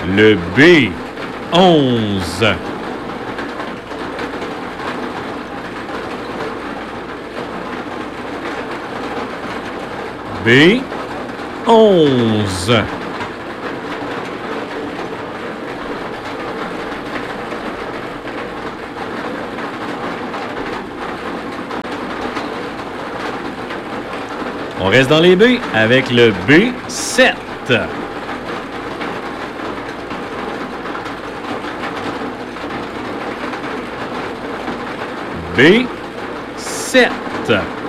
Le B11. B11. On reste dans les B avec le B7. B7.